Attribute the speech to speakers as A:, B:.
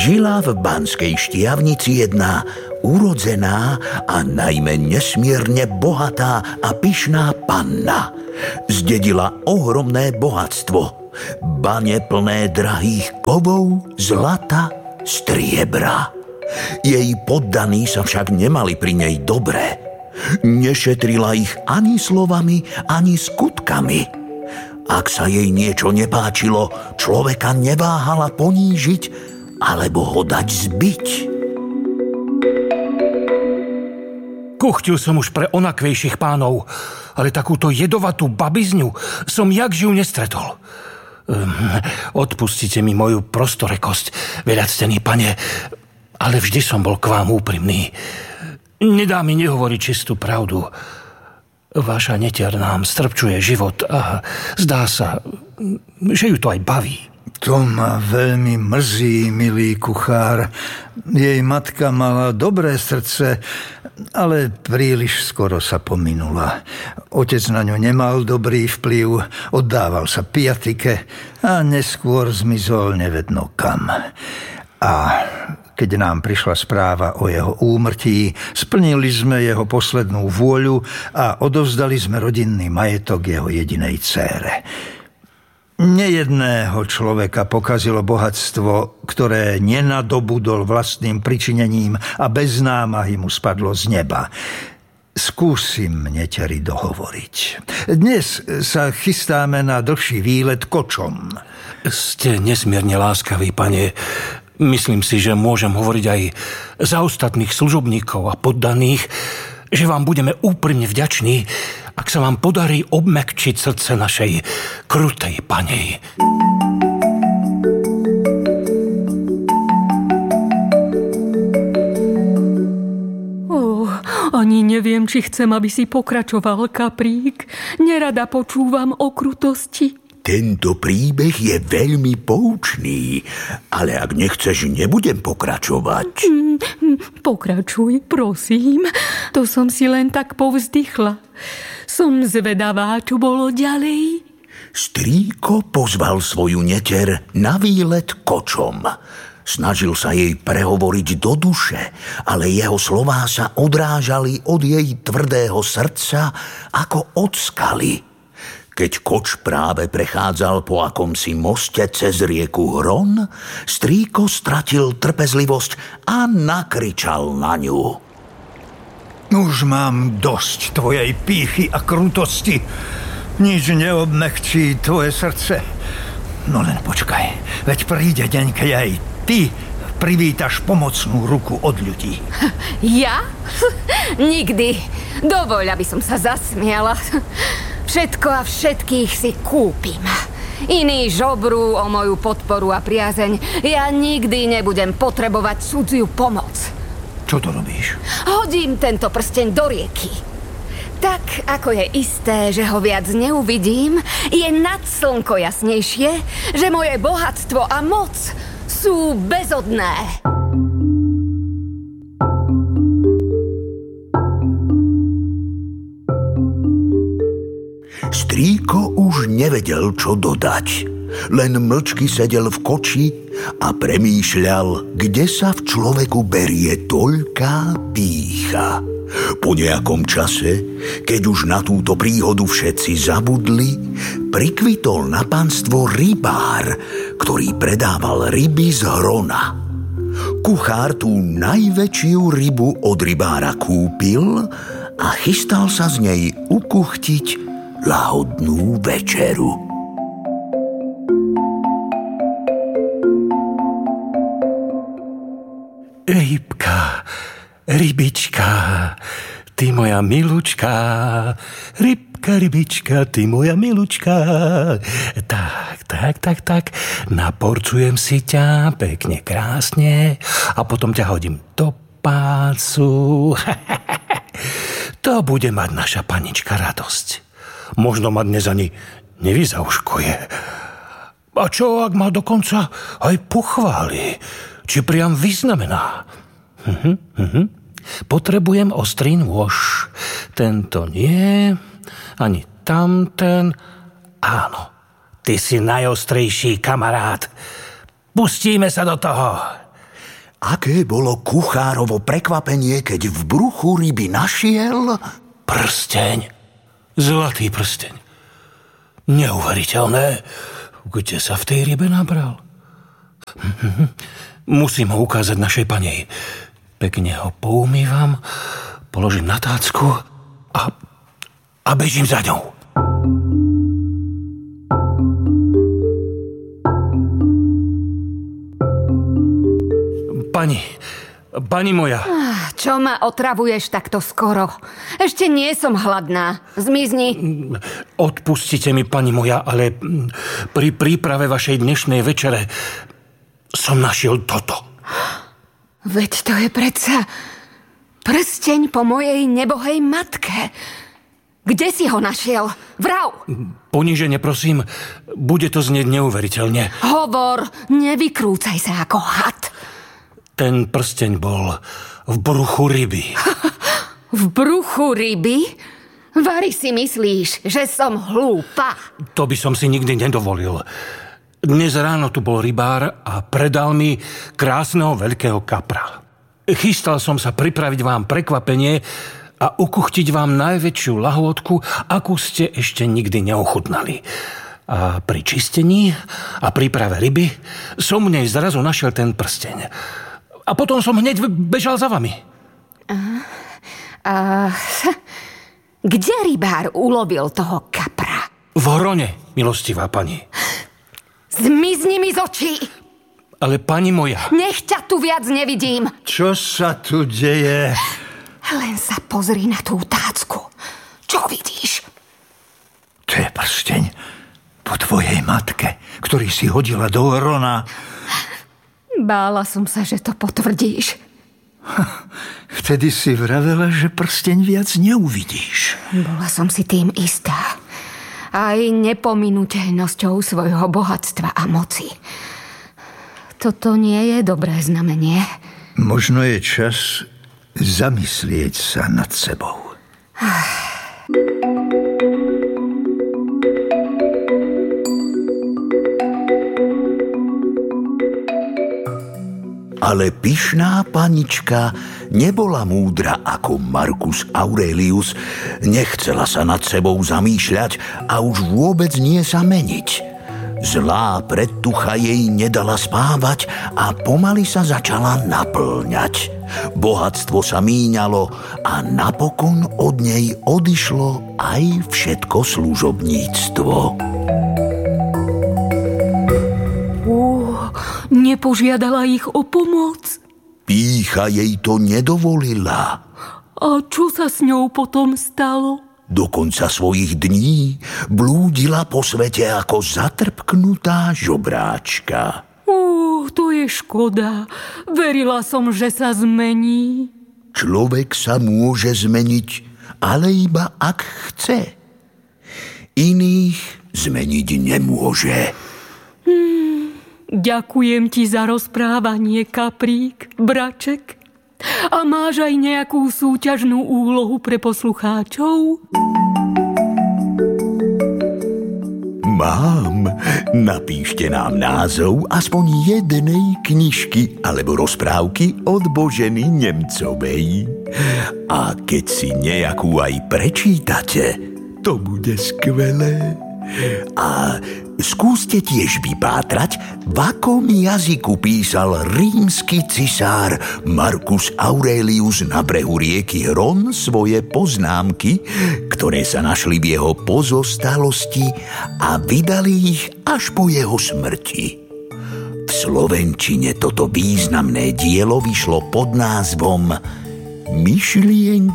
A: Žila v Banskej Štiavnici jedna urodzená a najmä nesmierne bohatá a pyšná panna. Zdedila ohromné bohatstvo, bane plné drahých kovov, zlata, striebra. Jej poddaní sa však nemali pri nej dobre. Nešetrila ich ani slovami, ani skutkami. Ak sa jej niečo nepáčilo, človeka neváhala ponížiť alebo ho dať zbiť.
B: Kuchtil som už pre onakvejších pánov, ale takúto jedovatú babizňu som jak živ nestretol. Odpustite mi moju prostorekosť, veľactený pane, ale vždy som bol k vám úprimný. Nedá mi nehovoriť čistú pravdu. Vaša netier nám strpčuje život a zdá sa, že ju to aj baví.
C: To ma veľmi mrzí, milý kuchár. Jej matka mala dobré srdce, ale príliš skoro sa pominula. Otec na ňu nemal dobrý vplyv, oddával sa piatike a neskôr zmizol nevedno kam. A keď nám prišla správa o jeho úmrtí, splnili sme jeho poslednú vôľu a odovzdali sme rodinný majetok jeho jedinej dcére. Nejedného človeka pokazilo bohatstvo, ktoré nenadobudol vlastným pričinením a bez námahy mu spadlo z neba. Skúsim neteri dohovoriť. Dnes sa chystáme na dlhší výlet kočom.
B: Ste nesmierne láskaví, pane. Myslím si, že môžem hovoriť aj za ostatných služobníkov a poddaných, že vám budeme úprimne vďační, ak sa vám podarí obmäkčiť srdce našej krutej panej.
D: Ani neviem, či chcem, aby si pokračoval, Kaprík. Nerada počúvam o krutosti.
A: Tento príbeh je veľmi poučný, ale ak nechceš, nebudem pokračovať.
D: Pokračuj, prosím. To som si len tak povzdychla. Som zvedavá, čo bolo ďalej.
A: Strýko pozval svoju neter na výlet kočom. Snažil sa jej prehovoriť do duše, ale jeho slová sa odrážali od jej tvrdého srdca ako od skaly. Keď koč práve prechádzal po akomsi moste cez rieku Hron, strýko stratil trpezlivosť a nakričal na ňu.
C: Už mám dosť tvojej pýchy a krutosti. Nič neobmekčí tvoje srdce. No len počkaj, veď príde deň, keď aj ty privítaš pomocnú ruku od ľudí.
E: Ja? Nikdy. Dovoľ, aby som sa zasmiala. Všetko a všetkých si kúpim. Iní žobrú o moju podporu a priazeň. Ja nikdy nebudem potrebovať cudziu pomoc.
C: Čo to robíš?
E: Hodím tento prsteň do rieky. Tak, ako je isté, že ho viac neuvidím, je nad slnko jasnejšie, že moje bohatstvo a moc sú bezodné.
A: Strýko už nevedel, čo dodať. Len mlčky sedel v koči a premýšľal, kde sa v človeku berie toľká pýcha. Po nejakom čase, keď už na túto príhodu všetci zabudli, prikvitol na panstvo rybár, ktorý predával ryby z Hrona. Kuchár tú najväčšiu rybu od rybára kúpil a chystal sa z nej ukuchtiť lahodnú večeru.
B: Rybka, rybička, ty moja milučka, rybka, rybička, ty moja milučka. Tak, naporcujem si ťa pekne, krásne a potom ťa hodím do pácu. To bude mať naša panička radosť. Možno ma dnes ani nevyzauškuje. A čo, ak ma dokonca aj pochváli? Či priam vyznamená? Potrebujem ostrý nôž. Tento nie, ani tamten. Áno, ty si najostrejší kamarát. Pustíme sa do toho.
A: Aké bolo kuchárovo prekvapenie, keď v bruchu ryby našiel...
B: Prsteň. Zlatý prsteň. Neuveriteľné. Kde sa v tej rybe nabral? Musím ho ukázať našej panej. Pekne ho poumývam, položím na tácku a bežím za ňou. Pani moja.
E: Čo ma otravuješ takto skoro? Ešte nie som hladná. Zmizni.
B: Odpustite mi, pani moja, ale pri príprave vašej dnešnej večere som našiel toto.
E: Veď to je predsa prsteň po mojej nebohej matke. Kde si ho našiel? Vrav!
B: Ponížene, prosím, bude to znieť neuveriteľne.
E: Hovor, nevykrúcaj sa ako had.
B: Ten prsteň bol v bruchu ryby.
E: V bruchu ryby? Vari si myslíš, že som hlúpa?
B: To by som si nikdy nedovolil. Dnes ráno tu bol rybár a predal mi krásneho veľkého kapra. Chystal som sa pripraviť vám prekvapenie a ukuchtiť vám najväčšiu lahôdku, akú ste ešte nikdy neochutnali. A pri čistení a príprave ryby som v nej zrazu našiel ten prsteň. A potom som hneď bežal za vami.
E: Kde rybár ulovil toho kapra?
B: V Hrone, milostivá pani.
E: Zmizni mi z očí!
B: Ale pani moja...
E: Nech ťa tu viac nevidím!
C: Čo sa tu deje?
E: Len sa pozri na tú tácku. Čo vidíš?
C: To je prsteň po tvojej matke, ktorý si hodila do Hrona.
E: Bála som sa, že to potvrdíš.
C: Vtedy si vravela, že prsteň viac neuvidíš.
E: Bola som si tým istá. Aj nepominuteľnosťou svojho bohatstva a moci. Toto nie je dobré znamenie.
C: Možno je čas zamyslieť sa nad sebou.
A: Ale pyšná panička nebola múdra ako Marcus Aurelius, nechcela sa nad sebou zamýšľať a už vôbec nie sa meniť. Zlá predtucha jej nedala spávať a pomaly sa začala napĺňať. Bohatstvo sa míňalo a napokon od nej odišlo aj všetko služobníctvo.
D: Nepožiadala ich o pomoc.
A: Pýcha jej to nedovolila.
D: A čo sa s ňou potom stalo?
A: Do konca svojich dní blúdila po svete ako zatrpknutá žobráčka.
D: To je škoda. Verila som, že sa zmení.
A: Človek sa môže zmeniť, ale iba ak chce. Iných zmeniť nemôže.
D: Ďakujem ti za rozprávanie, kaprík, braček. A máš aj nejakú súťažnú úlohu pre poslucháčov?
A: Mám. Napíšte nám názov aspoň jednej knižky alebo rozprávky od Boženy Nemcovej. A keď si nejakú aj prečítate, to bude skvelé. A skúste tiež vypátrať, v akom jazyku písal rímsky cisár Marcus Aurelius na brehu rieky Hron svoje poznámky, ktoré sa našli v jeho pozostalosti a vydali ich až po jeho smrti. V slovenčine toto významné dielo vyšlo pod názvom Myšlienky